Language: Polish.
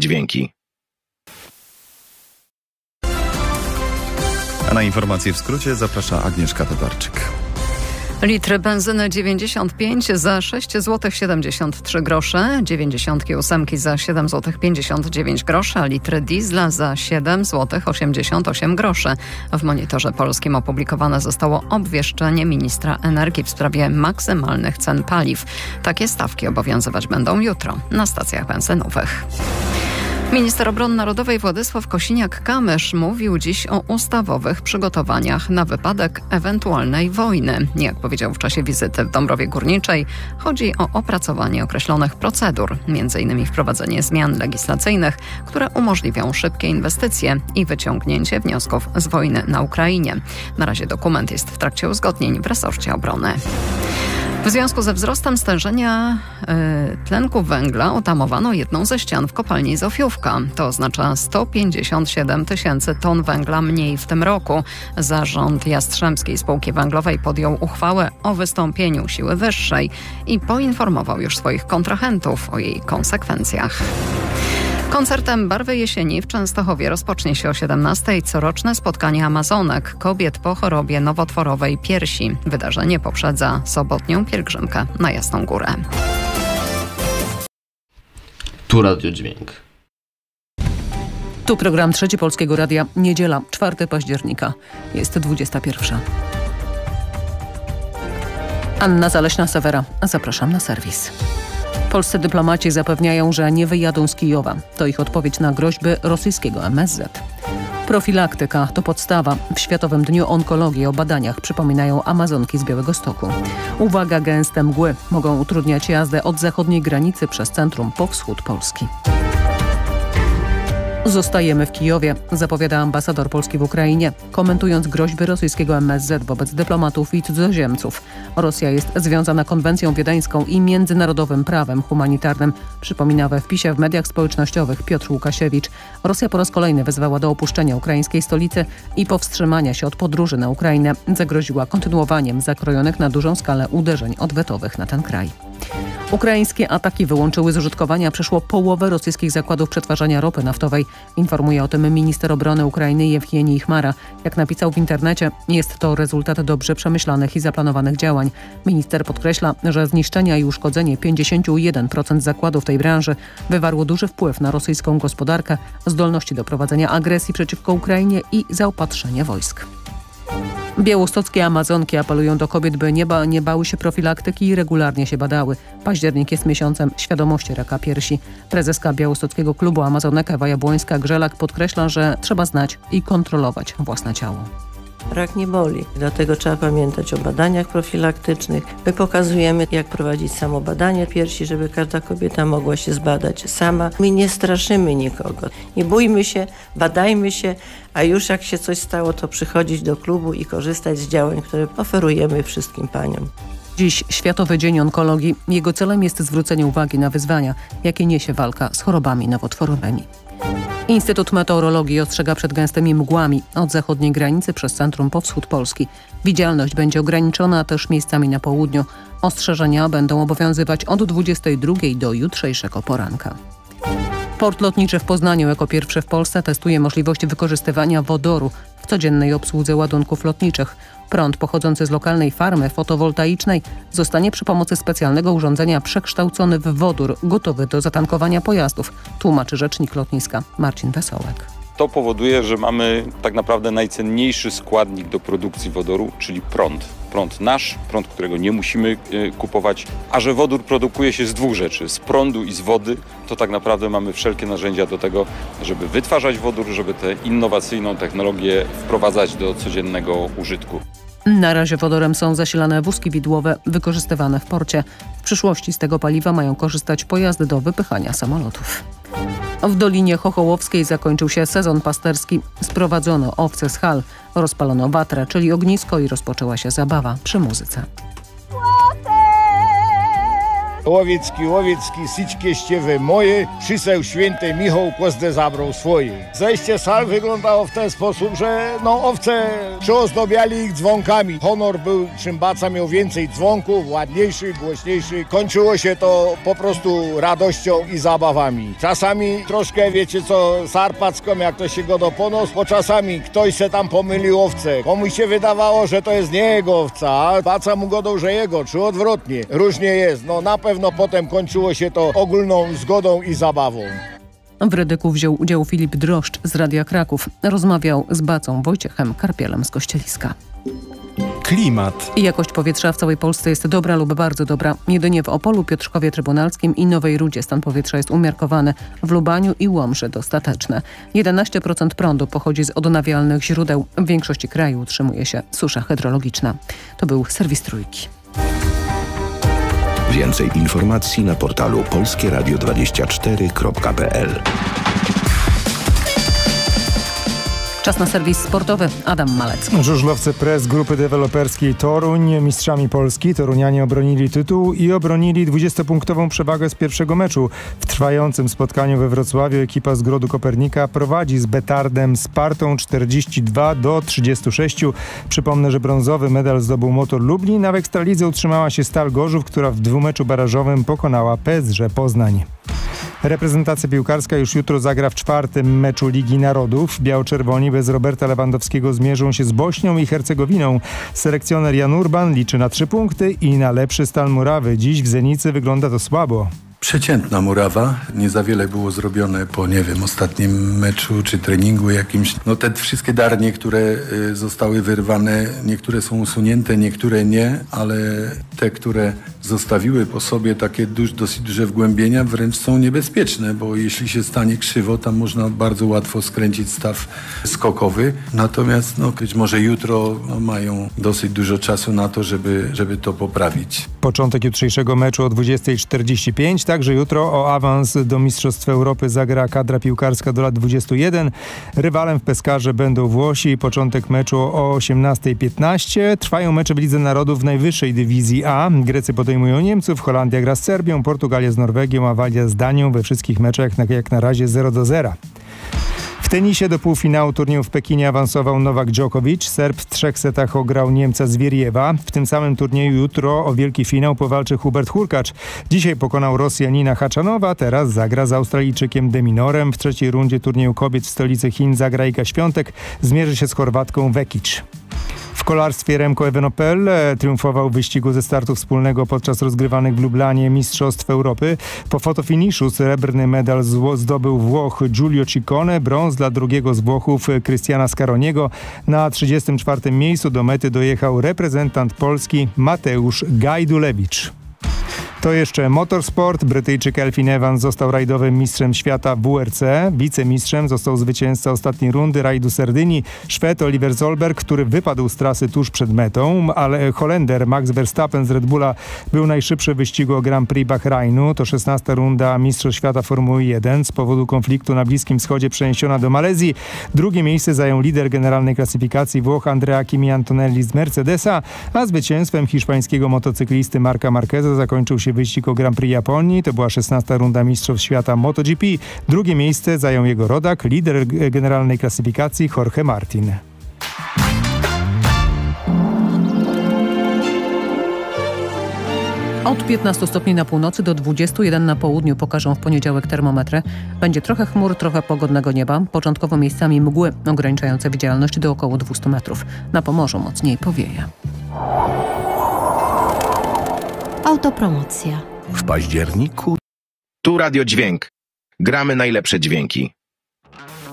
dźwięki. A na informacje w skrócie zaprasza Agnieszka Tatarczyk. Litr benzyny 95 za 6 zł 73 grosze, 98 za 7 zł 59 groszy, a litr diesla za 7 zł 88 groszy. W Monitorze Polskim opublikowane zostało obwieszczenie ministra energii w sprawie maksymalnych cen paliw. Takie stawki obowiązywać będą jutro na stacjach benzynowych. Minister Obrony Narodowej Władysław Kosiniak-Kamysz mówił dziś o ustawowych przygotowaniach na wypadek ewentualnej wojny. Jak powiedział w czasie wizyty w Dąbrowie Górniczej, chodzi o opracowanie określonych procedur, m.in. wprowadzenie zmian legislacyjnych, które umożliwią szybkie inwestycje i wyciągnięcie wniosków z wojny na Ukrainie. Na razie dokument jest w trakcie uzgodnień w resorcie obrony. W związku ze wzrostem stężenia tlenku węgla utamowano jedną ze ścian w kopalni Zofiówka. To oznacza 157 tysięcy ton węgla mniej w tym roku. Zarząd Jastrzębskiej Spółki Węglowej podjął uchwałę o wystąpieniu siły wyższej i poinformował już swoich kontrahentów o jej konsekwencjach. Koncertem Barwy Jesieni w Częstochowie rozpocznie się o 17:00 coroczne spotkanie Amazonek, kobiet po chorobie nowotworowej piersi. Wydarzenie poprzedza sobotnią pielgrzymkę na Jasną Górę. Tu Radio Dźwięk. Tu program Trzeci Polskiego Radia. Niedziela, 4 października. Jest 21. Anna Zaleśna-Sewera. Zapraszam na serwis. Polscy dyplomaci zapewniają, że nie wyjadą z Kijowa. To ich odpowiedź na groźby rosyjskiego MSZ. Profilaktyka to podstawa. W Światowym Dniu Onkologii o badaniach przypominają Amazonki z Białegostoku. Uwaga, gęste mgły mogą utrudniać jazdę od zachodniej granicy przez centrum po wschód Polski. Zostajemy w Kijowie, zapowiada ambasador Polski w Ukrainie, komentując groźby rosyjskiego MSZ wobec dyplomatów i cudzoziemców. Rosja jest związana konwencją wiedeńską i międzynarodowym prawem humanitarnym, przypomina we wpisie w mediach społecznościowych Piotr Łukasiewicz. Rosja po raz kolejny wezwała do opuszczenia ukraińskiej stolicy i powstrzymania się od podróży na Ukrainę. Zagroziła kontynuowaniem zakrojonych na dużą skalę uderzeń odwetowych na ten kraj. Ukraińskie ataki wyłączyły z użytkowania przeszło połowę rosyjskich zakładów przetwarzania ropy naftowej. Informuje o tym minister obrony Ukrainy Jewgenij Chmara. Jak napisał w internecie, jest to rezultat dobrze przemyślanych i zaplanowanych działań. Minister podkreśla, że zniszczenia i uszkodzenie 51% zakładów tej branży wywarło duży wpływ na rosyjską gospodarkę, zdolności do prowadzenia agresji przeciwko Ukrainie i zaopatrzenie wojsk. Białostockie Amazonki apelują do kobiet, by nie bały się profilaktyki i regularnie się badały. Październik jest miesiącem świadomości raka piersi. Prezeska Białostockiego Klubu Amazonek Ewa Jabłońska-Grzelak podkreśla, że trzeba znać i kontrolować własne ciało. Rak nie boli, dlatego trzeba pamiętać o badaniach profilaktycznych. My pokazujemy, jak prowadzić samo badanie piersi, żeby każda kobieta mogła się zbadać sama. My nie straszymy nikogo. Nie bójmy się, badajmy się, a już jak się coś stało, to przychodzić do klubu i korzystać z działań, które oferujemy wszystkim paniom. Dziś Światowy Dzień Onkologii. Jego celem jest zwrócenie uwagi na wyzwania, jakie niesie walka z chorobami nowotworowymi. Instytut Meteorologii ostrzega przed gęstymi mgłami od zachodniej granicy przez centrum po wschód Polski. Widzialność będzie ograniczona też miejscami na południu. Ostrzeżenia będą obowiązywać od 22 do jutrzejszego poranka. Port lotniczy w Poznaniu jako pierwszy w Polsce testuje możliwość wykorzystywania wodoru w codziennej obsłudze ładunków lotniczych. Prąd pochodzący z lokalnej farmy fotowoltaicznej zostanie przy pomocy specjalnego urządzenia przekształcony w wodór gotowy do zatankowania pojazdów, tłumaczy rzecznik lotniska Marcin Wesołek. To powoduje, że mamy tak naprawdę najcenniejszy składnik do produkcji wodoru, czyli prąd. Prąd nasz, prąd, którego nie musimy kupować, a że wodór produkuje się z dwóch rzeczy, z prądu i z wody, to tak naprawdę mamy wszelkie narzędzia do tego, żeby wytwarzać wodór, żeby tę innowacyjną technologię wprowadzać do codziennego użytku. Na razie wodorem są zasilane wózki widłowe wykorzystywane w porcie. W przyszłości z tego paliwa mają korzystać pojazdy do wypychania samolotów. W Dolinie Chochołowskiej zakończył się sezon pasterski. Sprowadzono owce z hal, rozpalono watrę, czyli ognisko i rozpoczęła się zabawa przy muzyce. Łowiecki, syćkie ściewy moje, przyseł święty Michał pozdę zabrał swoje. Zejście sal wyglądało w ten sposób, że owce przyozdobiali ich dzwonkami. Honor był, czym baca miał więcej dzwonków, ładniejszy, głośniejszy. Kończyło się to po prostu radością i zabawami. Czasami troszkę, wiecie co, sarpacką, jak to się go do ponos, bo czasami ktoś se tam pomylił owce. Komuś się wydawało, że to jest nie jego owca, a baca mu godą, że jego, czy odwrotnie. Różnie jest. Na pewno potem kończyło się to ogólną zgodą i zabawą. W Rydyku wziął udział Filip Droszcz z Radia Kraków. Rozmawiał z bacą Wojciechem Karpielem z Kościeliska. Klimat. I jakość powietrza w całej Polsce jest dobra lub bardzo dobra. Jedynie w Opolu, Piotrkowie Trybunalskim i Nowej Rudzie stan powietrza jest umiarkowany. W Lubaniu i Łomży dostateczny. 11% prądu pochodzi z odnawialnych źródeł. W większości kraju utrzymuje się susza hydrologiczna. To był serwis Trójki. Więcej informacji na portalu polskieradio24.pl. Czas na serwis sportowy. Adam Malec. Żużlowcy Press Grupy Deweloperskiej Toruń, mistrzami Polski. Torunianie obronili tytuł i obronili 20-punktową przewagę z pierwszego meczu. W trwającym spotkaniu we Wrocławiu ekipa z Grodu Kopernika prowadzi z Betardem Spartą 42-36. Przypomnę, że brązowy medal zdobył Motor Lublin, a w Ekstralidze utrzymała się Stal Gorzów, która w dwumeczu barażowym pokonała PSG Poznań. Reprezentacja piłkarska już jutro zagra w 4. meczu Ligi Narodów. Biało-czerwoni bez Roberta Lewandowskiego zmierzą się z Bośnią i Hercegowiną. Selekcjoner Jan Urban liczy na 3 punkty i na lepszy stan Murawy. Dziś w Zenicy wygląda to słabo. Przeciętna Murawa. Nie za wiele było zrobione po, ostatnim meczu czy treningu jakimś. Te wszystkie darnie, które zostały wyrwane, niektóre są usunięte, niektóre nie, ale te, które zostawiły po sobie takie dosyć duże wgłębienia, wręcz są niebezpieczne, bo jeśli się stanie krzywo, tam można bardzo łatwo skręcić staw skokowy. Natomiast być może jutro mają dosyć dużo czasu na to, żeby to poprawić. Początek jutrzejszego meczu o 20:45. Także jutro o awans do Mistrzostw Europy zagra kadra piłkarska do lat 21. Rywalem w Peskarze będą Włosi. Początek meczu o 18:15. Trwają mecze w Lidze Narodów w najwyższej dywizji A. Grecy podejmują Niemców, Holandia gra z Serbią, Portugalia z Norwegią, a Walia z Danią. We wszystkich meczach jak na razie 0-0. W tenisie do półfinału turnieju w Pekinie awansował Nowak Djokovic. Serb w 3 setach ograł Niemca Zwieriewa. W tym samym turnieju jutro o wielki finał powalczy Hubert Hurkacz. Dzisiaj pokonał Rosjanina Haczanowa, teraz zagra z Australijczykiem De Minorem. W 3. rundzie turnieju kobiet w stolicy Chin zagra Iga Świątek. Zmierzy się z Chorwatką Vekic. W kolarstwie Remco Evenepoel triumfował w wyścigu ze startu wspólnego podczas rozgrywanych w Lublanie Mistrzostw Europy. Po fotofiniszu srebrny medal zdobył Włoch Giulio Ciccone, brąz dla drugiego z Włochów Cristiana Scaroniego. Na 34. miejscu do mety dojechał reprezentant Polski Mateusz Gajdulewicz. To jeszcze motorsport. Brytyjczyk Elfyn Evans został rajdowym mistrzem świata WRC. Wicemistrzem został zwycięzca ostatniej rundy rajdu Sardynii, Szwed Oliver Solberg, który wypadł z trasy tuż przed metą, ale Holender Max Verstappen z Red Bulla był najszybszy w wyścigu o Grand Prix Bahrainu. To 16. runda Mistrzostw Świata Formuły 1. Z powodu konfliktu na Bliskim Wschodzie przeniesiona do Malezji. Drugie miejsce zajął lider generalnej klasyfikacji Włoch Andrea Kimi Antonelli z Mercedesa, a zwycięstwem hiszpańskiego motocyklisty Marca Marqueza zakończył się wyścig o Grand Prix Japonii. To była 16. runda Mistrzostw Świata MotoGP. Drugie miejsce zajął jego rodak, lider generalnej klasyfikacji Jorge Martin. Od 15 stopni na północy do 21 na południu pokażą w poniedziałek termometry. Będzie trochę chmur, trochę pogodnego nieba. Początkowo miejscami mgły ograniczające widzialność do około 200 metrów. Na Pomorzu mocniej powieje. Autopromocja. W październiku Tu Radio Dźwięk. Gramy najlepsze dźwięki.